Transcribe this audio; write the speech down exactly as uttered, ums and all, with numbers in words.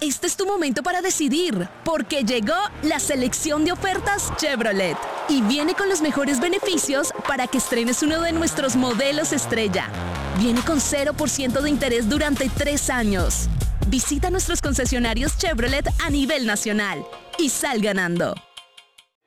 Este es tu momento para decidir, porque llegó la selección de ofertas Chevrolet y viene con los mejores beneficios para que estrenes uno de nuestros modelos estrella. Viene con cero por ciento de interés durante tres años. Visita nuestros concesionarios Chevrolet a nivel nacional y sal ganando.